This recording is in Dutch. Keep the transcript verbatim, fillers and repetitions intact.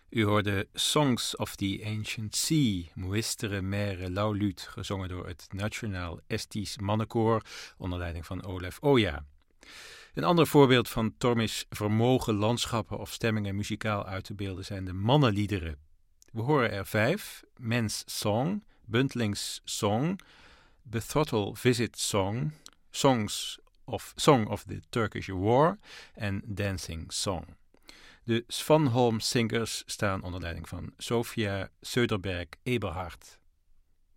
U hoorde Songs of the Ancient Sea, Muistere Mere Lauluut, gezongen door het Nationaal Estisch Mannenkoor onder leiding van Olaf Oja. Een ander voorbeeld van Tormis vermogen landschappen of stemmingen muzikaal uit te beelden zijn de mannenliederen. We horen er vijf: Men's Song, Buntling's Song, Bethrottle Visit Song, Songs of, Song of the Turkish War en Dancing Song. De Svanholm Singers staan onder leiding van Sofia Söderberg-Eberhard.